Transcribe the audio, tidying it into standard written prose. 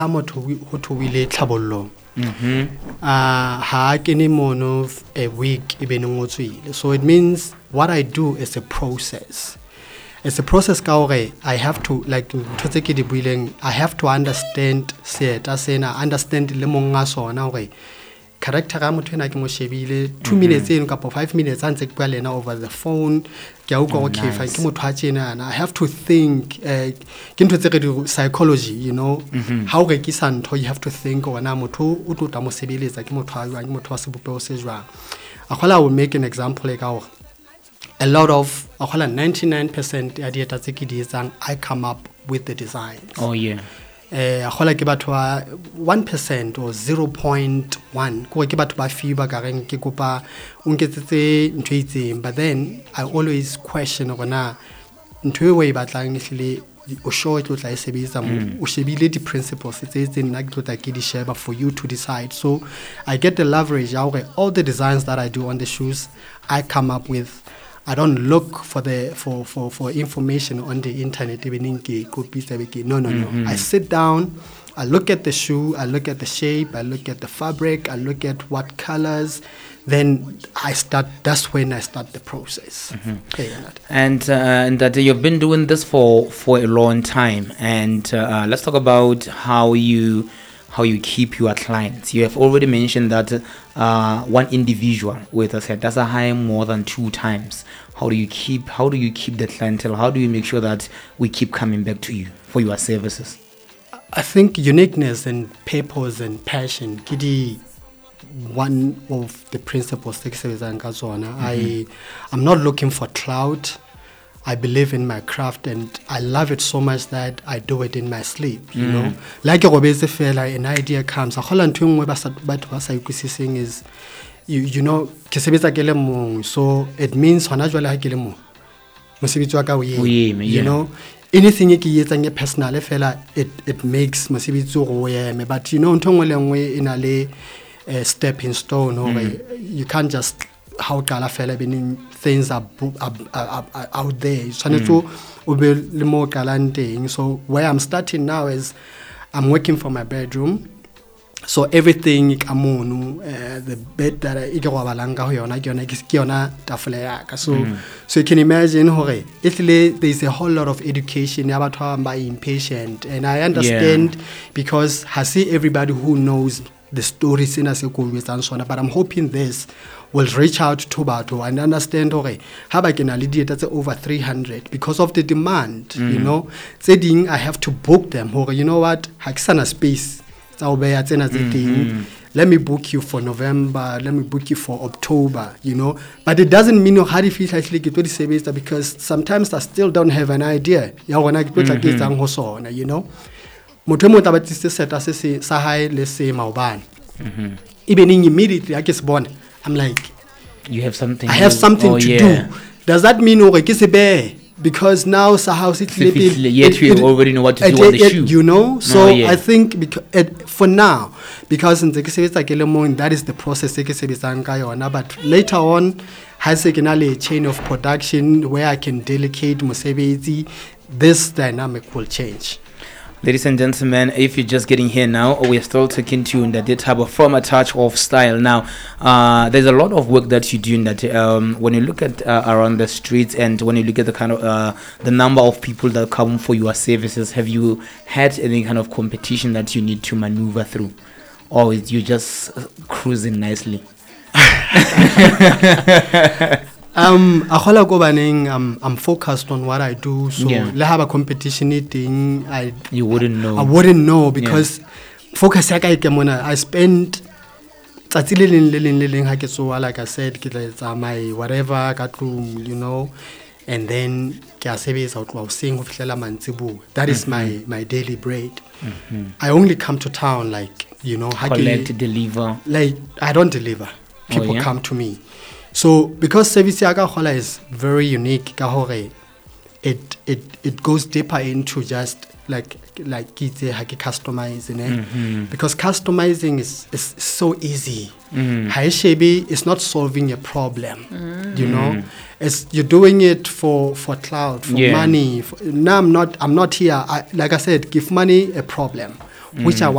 motho ho thobile tlhabollo ha kene mono a week e bene ngotswile. So it means what I do is a process. It's a process ka hore I have to, like ntotse ke di buileng, I have to understand seeta sena, understand le monga sona hore character ga motho ena ke mo shebile 2 minutes eno kapo 5 minutes antse ke bua le ena over the phone ke a utlwa okay fine ke motho a tjena I have to think ke ntho tse re di psychology, you know, how re ke santo, you have to think ona motho o tlo ta mo sebeletsa ke motho a jwang, ke motho wa sebopeo se jwang. I will make an example like how a lot of 99% ya dieta tse ke di etsang I come up with the designs. Oh yeah. Agola ke batho 1% or 0.1 ko ke batho ba fiba ka reng ke kopa o nketsetse ntho itseng, but then I always question gona ntho e batlang ehlile o sure tlo tla e sebetsa mo o shebile di principles tse nna ke tlo tla ke di share for you to decide. So I get the leverage out of all the designs that I do on the shoes I come up with. I don't look for information on the internet. No. I sit down, I look at the shoe, I look at the shape, I look at the fabric, I look at what colors. Then that's when I start the process. And that you've been doing this for a long time. And let's talk about how you keep your clients. You have already mentioned that one individual with us does a hire more than 2 times. How do you keep the clientele? How do you make sure that we keep coming back to you for your services? I think uniqueness and purpose and passion kidi one of the principles I'm not looking for clout. I believe in my craft and I love it so much that I do it in my sleep, you know. Like an idea comes. Is you know, so it means you know, anything you personal it makes but you know in a stepping stone or you can't just how things are out there. So where I'm starting now is I'm working from my bedroom. So everything the bed that so you can imagine there's a whole lot of education about by impatient, and I understand because I see everybody who knows the stories in us, but I'm hoping this will reach out to Bato and understand how I can alleviate that's over 300 because of the demand, you know. Saying I have to book them, you know what, Haksana space. Let me book you for November, let me book you for October, you know. But it doesn't mean how do you feel actually get to the semester because sometimes I still don't have an idea. You know. Even immediately I get born, I'm like, you have something. I have something to do. Does that mean because now Sahau you already know what to do on the shoe. You know, so I think for now, because in that is the process. But later on, has a chain of production where I can delegate Musevezi. This dynamic will change. Ladies and gentlemen, if you're just getting here now, we're still taking to you in that type of from a touch of style. Now, there's a lot of work that you do in that. When you look at around the streets and when you look at the kind of the number of people that come for your services, have you had any kind of competition that you need to maneuver through, or is you just cruising nicely? I'm focused on what I do, so le have a competition thing you wouldn't know. I wouldn't know because focus I spend like I said my whatever you know, and then that is my daily bread. I only come to town like, you know, collect, deliver. Like I don't deliver. People come to me. So because service yaga is very unique, it goes deeper into just like customizing because customizing is so easy. It's not solving a problem, you know. It's you're doing it for cloud, for money. Now I'm not here. Like I said, give money a problem, which I want.